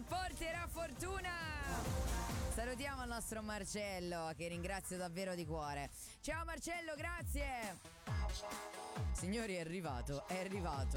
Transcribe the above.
porterà fortuna. Salutiamo il nostro Marcello, che ringrazio davvero di cuore. Ciao Marcello, grazie. Signori, è arrivato.